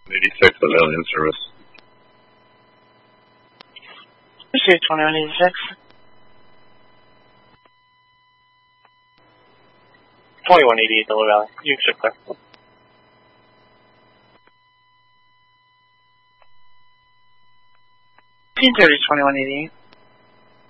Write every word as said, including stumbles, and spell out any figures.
eighty-six of alien service. Receive twenty-one eighty-six. twenty-one eighty-eight, Delaware Valley. You should clear. fifteen thirty, twenty-one eighty-eight.